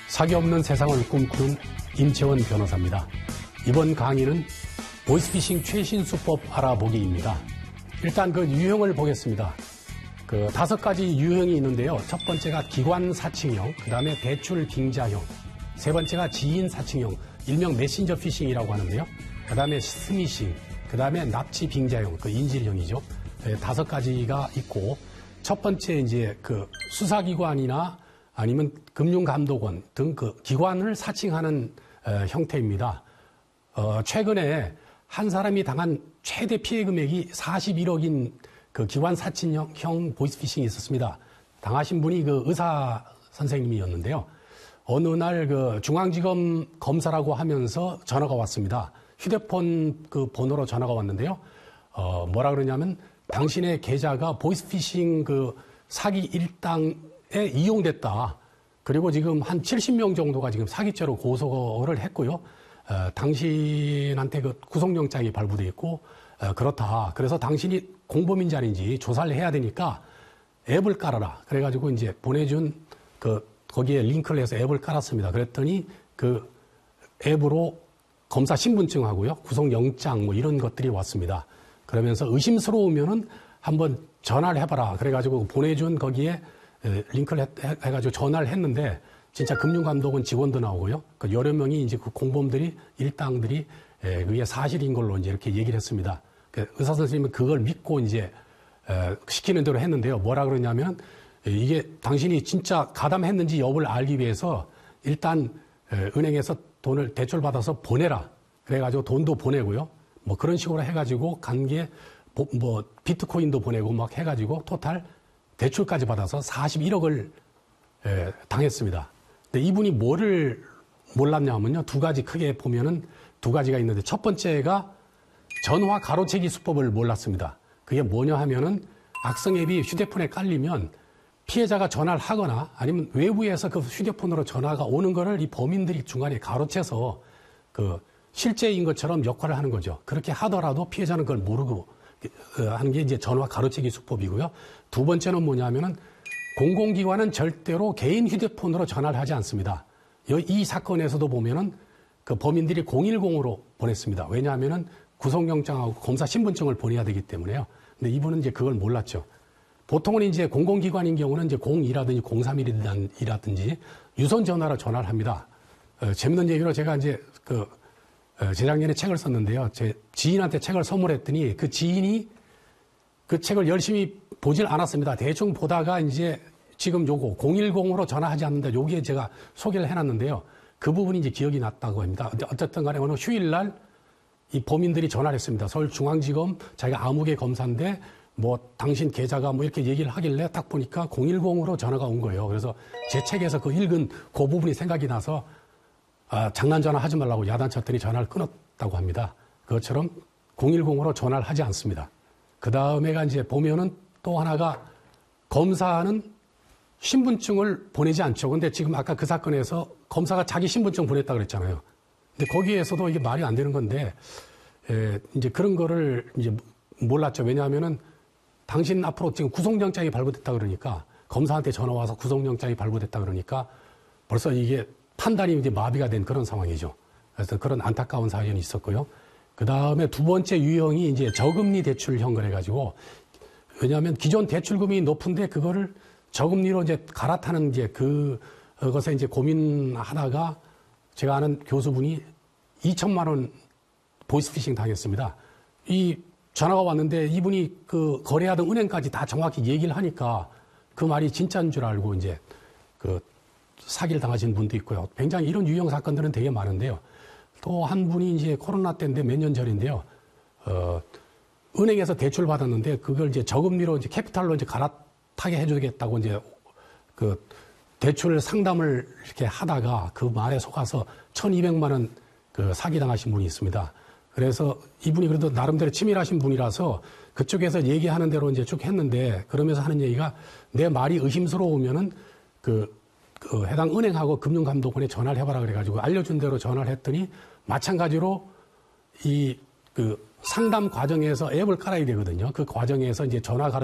사기 없는 세상을 꿈꾸는 임채원 변호사입니다. 이번 강의는 보이스피싱 최신 수법 알아보기입니다. 일단 그 유형을 보겠습니다. 그 5가지 유형이 있는데요. 첫 번째가 기관 사칭형, 그 다음에 대출 빙자형, 세 번째가 지인 사칭형, 일명 메신저 피싱이라고 하는데요. 그 다음에 스미싱, 그 다음에 납치 빙자형, 그 인질형이죠. 5가지가 있고, 첫 번째 이제 그 수사기관이나 아니면 금융감독원 등 그 기관을 사칭하는 형태입니다. 최근에 한 사람이 당한 최대 피해 금액이 41억인 그 기관 사칭형 보이스피싱이 있었습니다. 당하신 분이 그 의사 선생님이었는데요. 어느 날 그 중앙지검 검사라고 하면서 전화가 왔습니다. 휴대폰 그 번호로 전화가 왔는데요. 뭐라 그러냐면 당신의 계좌가 보이스피싱 그 사기 일당에 이용됐다. 그리고 지금 한 70명 정도가 지금 사기죄로 고소를 했고요. 당신한테 그 구속영장이 발부돼 있고 그렇다. 그래서 당신이 공범인지 아닌지 조사를 해야 되니까 앱을 깔아라. 그래가지고 이제 보내준 그 거기에 링크를 해서 앱을 깔았습니다. 그랬더니 그 앱으로 검사 신분증하고요, 구속영장 뭐 이런 것들이 왔습니다. 그러면서 의심스러우면은 한번 전화를 해봐라. 그래가지고 보내준 거기에 링크를 해가지고 전화를 했는데 진짜 금융감독원 직원도 나오고요. 그 여러 명이 이제 그 공범들이 일당들이 그게 사실인 걸로 이제 이렇게 얘기를 했습니다. 그 의사 선생님은 그걸 믿고 이제 시키는 대로 했는데요. 뭐라 그러냐면 이게 당신이 진짜 가담했는지 여부를 알기 위해서 일단 은행에서 돈을 대출받아서 보내라. 그래가지고 돈도 보내고요. 뭐 그런 식으로 해가지고 간 게 뭐 비트코인도 보내고 막 해가지고 토탈 대출까지 받아서 41억을 당했습니다. 근데 이분이 뭐를 몰랐냐 하면요. 2가지 크게 보면은 2가지가 있는데 첫 번째가 전화 가로채기 수법을 몰랐습니다. 그게 뭐냐 하면은 악성 앱이 휴대폰에 깔리면 피해자가 전화를 하거나 아니면 외부에서 그 휴대폰으로 전화가 오는 거를 이 범인들이 중간에 가로채서 그 실제인 것처럼 역할을 하는 거죠. 그렇게 하더라도 피해자는 그걸 모르고 하는 게 이제 전화 가로채기 수법이고요. 2번째는 뭐냐면은 공공기관은 절대로 개인 휴대폰으로 전화를 하지 않습니다. 이 사건에서도 보면은 그 범인들이 010으로 보냈습니다. 왜냐하면은 구속영장하고 검사 신분증을 보내야 되기 때문에요. 근데 이분은 이제 그걸 몰랐죠. 보통은 이제 공공기관인 경우는 이제 02라든지 031이라든지 유선 전화로 전화를 합니다. 재밌는 얘기로 제가 이제 재작년에 책을 썼는데요. 제 지인한테 책을 선물했더니 그 지인이 그 책을 열심히 보질 않았습니다. 대충 보다가 이제 지금 요거 010으로 전화하지 않는다. 여기에 제가 소개를 해놨는데요. 그 부분이 이제 기억이 났다고 합니다. 어쨌든 간에 어느 휴일날 이 범인들이 전화를 했습니다. 서울중앙지검 자기가 아무개 검사인데 뭐 당신 계좌가 뭐 이렇게 얘기를 하길래 딱 보니까 010으로 전화가 온 거예요. 그래서 제 책에서 그 읽은 그 부분이 생각이 나서 장난 전화 하지 말라고 야단쳤더니 전화를 끊었다고 합니다. 그것처럼 010으로 전화를 하지 않습니다. 그 다음에가 이제 보면은 또 하나가 검사는 신분증을 보내지 않죠. 근데 지금 아까 그 사건에서 검사가 자기 신분증 보냈다고 그랬잖아요. 근데 거기에서도 이게 말이 안 되는 건데, 이제 그런 거를 이제 몰랐죠. 왜냐하면은 당신 앞으로 지금 구속영장이 발부됐다 그러니까 검사한테 전화 와서 구속영장이 발부됐다 그러니까 벌써 이게 판단이 이제 마비가 된 그런 상황이죠. 그래서 그런 안타까운 사연이 있었고요. 그 다음에 2번째 유형이 이제 저금리 대출형 그래가지고 왜냐하면 기존 대출금이 높은데 그거를 저금리로 이제 갈아타는 이제 그것에 이제 고민하다가 제가 아는 교수분이 2천만 원 보이스피싱 당했습니다. 이 전화가 왔는데 이분이 그 거래하던 은행까지 다 정확히 얘기를 하니까 그 말이 진짜인 줄 알고 이제 그 사기를 당하신 분도 있고요. 굉장히 이런 유형 사건들은 되게 많은데요. 또 한 분이 이제 코로나 때인데 몇 년 전인데요. 은행에서 대출 받았는데 그걸 이제 저금리로 이제 캐피탈로 이제 갈아타게 해주겠다고 이제 그 대출 상담을 이렇게 하다가 그 말에 속아서 1,200만 원 그 사기 당하신 분이 있습니다. 그래서 이분이 그래도 나름대로 치밀하신 분이라서 그쪽에서 얘기하는 대로 이제 쭉 했는데 그러면서 하는 얘기가 내 말이 의심스러우면은 그 해당 은행하고 금융감독원에 전화를 해봐라 그래가지고 알려준 대로 전화를 했더니 마찬가지로 이 그 상담 과정에서 앱을 깔아야 되거든요. 그 과정에서 이제 전화